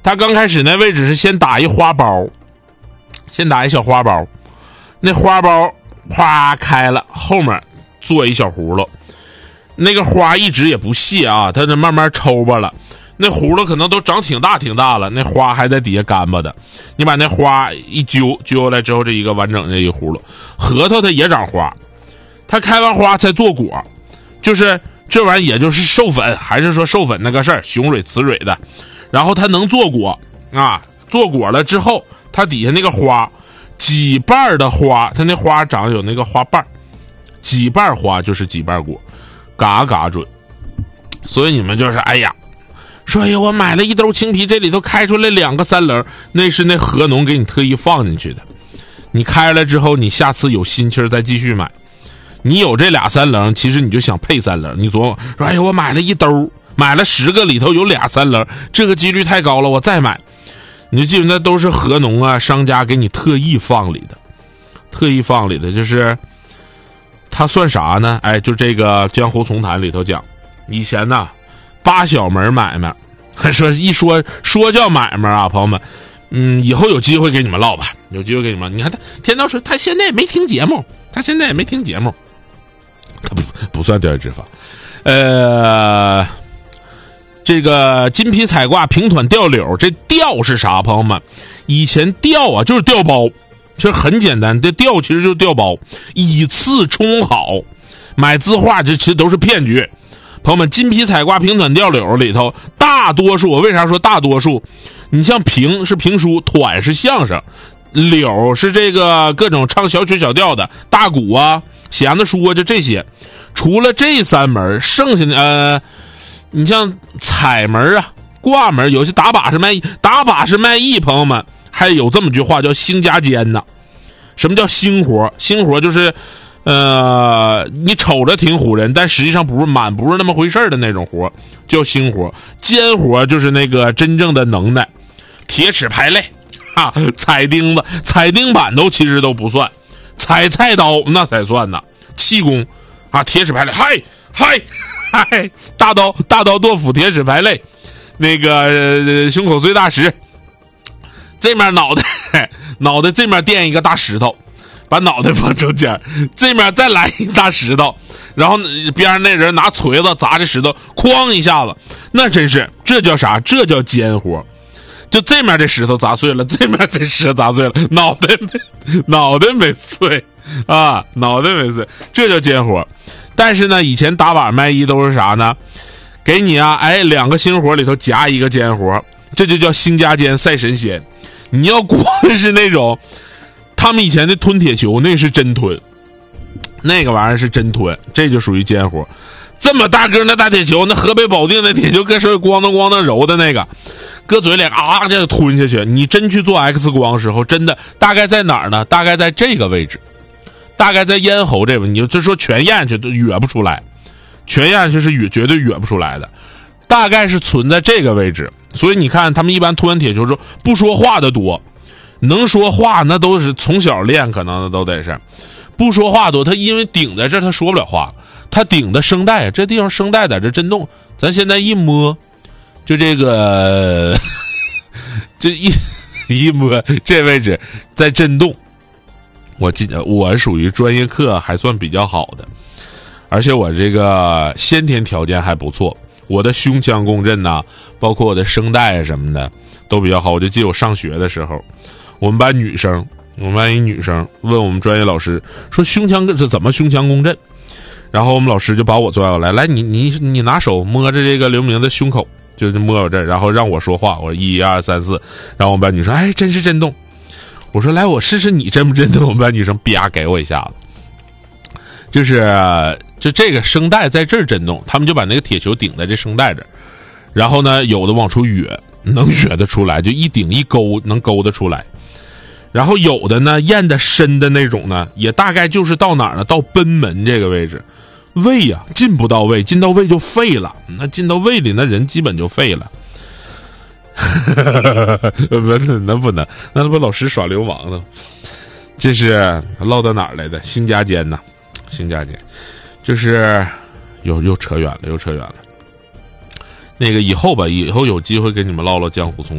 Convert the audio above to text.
他刚开始那位置是先打一花苞，先打一小花苞，那花苞哗开了，后面做一小葫芦，那个花一直也不谢啊，它就慢慢抽巴了。那葫芦可能都长挺大挺大了，那花还在底下干巴的。你把那花一揪下来之后，这一个完整的一个葫芦。核桃它也长花，它开完花才做果，就是这玩意也就是授粉，还是说授粉那个事儿，雄蕊雌蕊的。然后它能做果啊，做果了之后，它底下那个花几瓣的花，它那花长有那个花瓣，几瓣花就是几瓣果，嘎嘎准。所以你们就是哎呀，说哎呀，我买了一兜青皮，这里头开出来2个3棱，那是那河农给你特意放进去的。你开了之后，你下次有心气儿再继续买。你有这2、3棱，其实你就想配3棱。你琢磨说，哎呀，我买了一兜，买了10个，里头有2、3棱，这个几率太高了，我再买。你就记住，那都是河农啊，商家给你特意放里的，特意放里的，就是它算啥呢？哎，就这个江湖丛谈里头讲，以前呢，8小门买卖，说叫买卖啊，朋友们，以后有机会给你们唠吧，有机会给你们。你看他田道说他现在也没听节目，他不算钓鱼执法。这个金皮彩挂平团钓柳，这钓是啥？朋友们，以前钓啊就是钓包，这很简单，这钓其实就是钓包，以次充好，买字画这其实都是骗局。朋友们，金皮彩挂平团钓柳里头，大多数，我为啥说大多数？你像评是评书，团是相声，柳是这个各种唱小曲小调的，大鼓啊、弦子书啊，就这些。除了这3门，剩下的你像彩门啊、挂门，有些打把式卖艺，朋友们还有这么句话叫兴家尖呢。什么叫兴活？兴活就是你瞅着挺唬人，但实际上不是那么回事的那种活，叫兴活。尖活就是那个真正的能耐，铁齿排类啊，踩钉子、踩钉板其实都不算，踩菜刀那才算呢。气功啊，铁齿排类，嗨，大刀剁斧，铁齿排类，那个胸口碎大石，这面脑袋这面垫一个大石头，把脑袋放中间，这面再来一大石头，然后边上那人拿锤子砸这石头，哐一下子，那真是，这叫啥？这叫尖活。就这面这石头砸碎了，这面这石头砸碎了，脑袋没碎啊，脑袋没碎，这叫尖活。但是呢，以前打把卖艺都是啥呢？给你啊，2个兴活里头夹一个尖活，这就叫兴家尖赛神仙。你要光是那种他们以前的吞铁球，那是真吞，那个玩意儿是真吞，这就属于尖活。这么大个那大铁球，那河北保定那铁球跟手里咣当揉的那个，搁嘴里啊这吞下去。你真去做 X 光的时候，真的大概在哪儿呢？大概在这个位置，大概在咽喉这个，你就说全咽去都哕不出来，全咽去是绝对哕不出来的，大概是存在这个位置。所以你看他们一般吞完铁球之后不说话的多，能说话那都是从小练，可能都得是不说话多。他因为顶在这他说不了话，他顶的声带，这地方声带在这震动，咱现在一摸就这个这一摸这位置在震动。我属于专业课还算比较好的，而且我这个先天条件还不错，我的胸腔共振呐，包括我的声带什么的都比较好。我就记得我上学的时候，我们班一女生问我们专业老师说胸腔是怎么胸腔共振，然后我们老师就把我抓过来，你拿手摸着这个刘明的胸口，就是摸我这，然后让我说话，我说1、2、3、4，然后我们班女生哎真是震动，我说来我试试你震不震动，我们班女生啪给我一下子，就这个声带在这儿震动，他们就把那个铁球顶在这声带这儿，然后呢有的往出哕，能哕得出来，就一顶一勾能勾得出来，然后有的呢咽得深的那种呢，也大概就是到哪儿呢？到贲门这个位置，胃呀进不到胃，进到胃就废了，那进到胃里那人基本就废了。不能，那不老师耍流氓呢？这是唠到哪儿来的？兴家尖呐，兴家尖，就是又扯远了。那个以后有机会跟你们唠唠江湖丛